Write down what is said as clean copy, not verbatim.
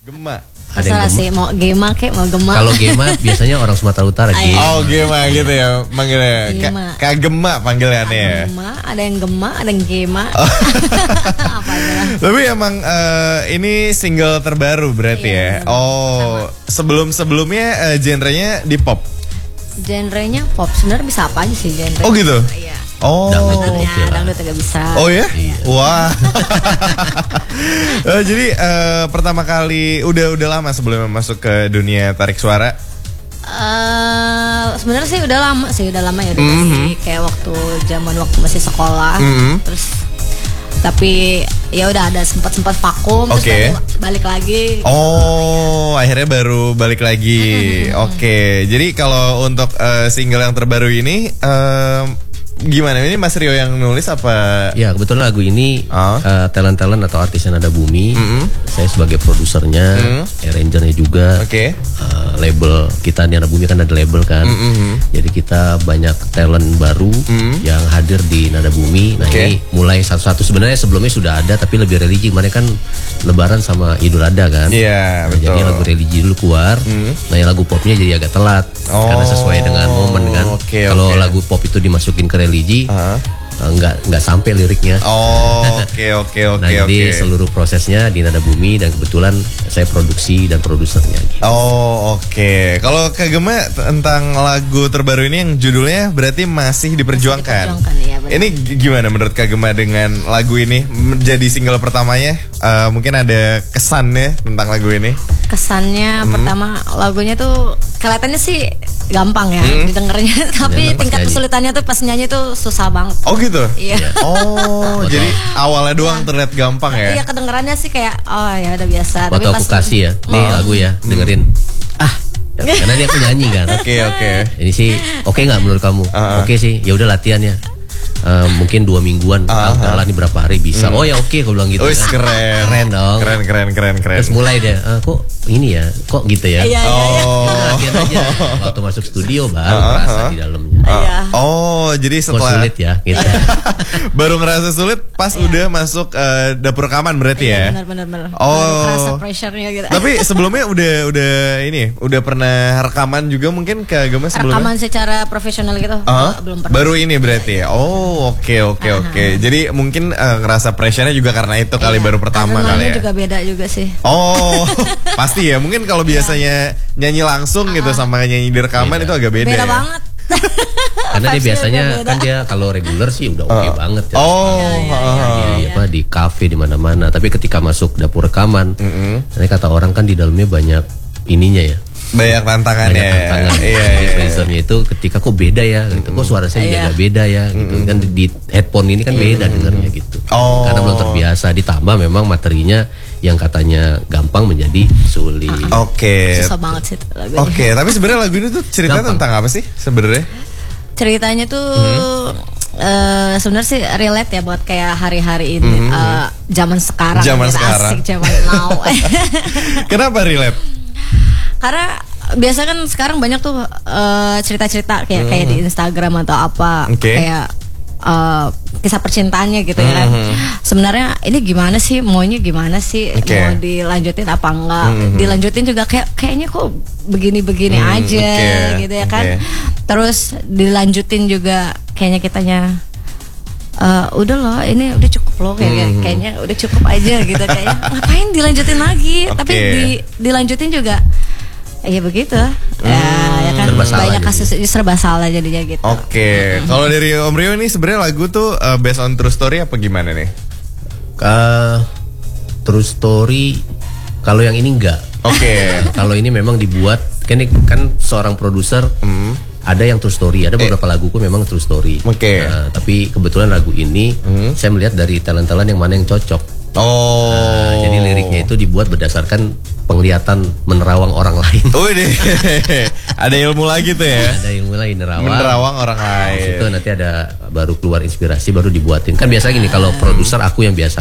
Gema. Ada yang Salah sih, mau Gema kek, mau Gema. Kalau Gema biasanya orang Sumatera Utara gitu. Oh Gema gitu ya manggilnya. Gema. Kak Gema panggilannya ya. Gema, ada yang Gema, ada yang Gema. Apa aja lah. Tapi emang ini single terbaru berarti ya. Iya, Oh, sebelumnya genrenya di pop. Genrenya pop, sebenarnya bisa apa aja sih genre. Oh gitu. Iya. Oh. Sebenarnya oke lah. dangdut agak bisa. Oh ya? Wah. Jadi pertama kali udah lama sebelum masuk ke dunia tarik suara. Sebenarnya sih udah lama ya, udah masih kayak waktu masih sekolah. Terus tapi ya udah ada sempat vakum Oke. terus baru balik lagi. Oh, akhirnya baru balik lagi. Oke. Jadi kalau untuk single yang terbaru ini gimana? Ini Mas Rio yang nulis apa? Ya kebetulan lagu ini talent atau artis yang ada bumi. Saya sebagai produsernya, arrangernya juga. Oke. Label kita di Nada Bumi kan ada label kan. Jadi kita banyak talent baru yang hadir di Nada Bumi. Nah ini mulai satu-satu, sebenarnya sebelumnya sudah ada tapi lebih religi. Kemarin kan Lebaran sama Idul Adha kan. Iya, betul. Jadi lagu religi dulu keluar. Nah yang lagu popnya jadi agak telat karena sesuai dengan momen kan. Kalau lagu pop itu dimasukin ke religi nggak sampai liriknya. Oke. Nah jadi seluruh prosesnya di Nada Bumi dan kebetulan saya produksi dan produsernya gitu. Oke. Kalau Kak Gema tentang lagu terbaru ini yang judulnya berarti masih diperjuangkan. Iya, benar. Ini gimana menurut Kak Gema dengan lagu ini menjadi single pertamanya? Mungkin ada kesannya tentang lagu ini? Kesannya pertama lagunya tuh kelihatannya sih gampang ya didengarnya, tapi tingkat kesulitannya tuh pas nyanyi tuh susah banget. Oh gitu? Iya. Oh, jadi awalnya doang terlihat gampang ya? Iya, kedengarannya sih kayak oh ya udah biasa. Waktu aku kasih ya, nih lagu ya, dengerin. Karena dia penyanyi kan. Oke. Ini sih oke nggak menurut kamu? Oke sih, ya udah latihan ya. Mungkin 2 mingguan, lah nih berapa hari bisa. Oh ya oke, aku bilang gitu. Wih, keren dong. Keren. Terus mulai deh, kok ini ya, kok gitu ya. Iya. Latihan aja. Waktu masuk studio baru merasa di dalamnya. Oh, jadi Kok setelah sulit ya gitu. baru ngerasa sulit pas udah masuk dapur rekaman berarti ya? Bener. Oh. Kerasa pressure-nya gitu. Tapi sebelumnya udah pernah rekaman juga mungkin Kak Gema sebelumnya? Rekaman secara profesional gitu belum pernah. Baru ini berarti ya? Oh oke. Jadi mungkin ngerasa pressure-nya juga karena itu kali baru pertama kali ya? juga beda juga sih. Oh pasti ya, mungkin kalau biasanya nyanyi langsung gitu sama nyanyi di rekaman itu agak beda ya? Banget. Karena dia biasanya kan dia kalau reguler sih udah oke banget ya. Di kafe di mana-mana. Tapi ketika masuk dapur rekaman, nanti kata orang kan di dalamnya banyak ininya ya. Banyak tantangannya. Jadi produsernya itu ketika kok beda ya, gitu. Kok suara saya juga agak beda ya, gitu. Kan di headphone ini kan beda dengarnya gitu. Karena belum terbiasa. Ditambah memang materinya yang katanya gampang menjadi sulit. Susah banget sih lagunya. Tapi sebenarnya lagu ini tuh ceritanya tentang apa sih sebenarnya? Ceritanya tuh sebenarnya sih relate ya buat kayak hari-hari ini, zaman sekarang. Asik zaman now. Kenapa relate? Karena biasa kan sekarang banyak tuh cerita-cerita kayak di Instagram atau apa kayak kisah percintaannya gitu ya kan. Sebenarnya ini gimana sih, maunya gimana sih, mau dilanjutin apa enggak? Dilanjutin juga kayaknya kok begini-begini aja gitu ya kan. Terus dilanjutin juga kayaknya kitanya udah loh, ini udah cukup loh kayaknya udah cukup aja gitu kayaknya. Ngapain dilanjutin lagi? Tapi dilanjutin juga ya begitu. Ya kan banyak kasus serba salah jadinya gitu. Kalau dari Om Rio ini sebenarnya lagu tuh based on true story apa gimana nih? True story. Kalau yang ini enggak. Kalau ini memang dibuat kan seorang produser. Ada yang true story, ada beberapa laguku memang true story. Tapi kebetulan lagu ini saya melihat dari talent-talent yang mana yang cocok. Jadi liriknya itu dibuat berdasarkan penglihatan menerawang orang lain. Ada ilmu lagi tuh ya? Ada ilmu lagi menerawang orang lain. Itu nanti ada baru keluar inspirasi baru dibuatin. Kan biasa gini kalau produser aku yang biasa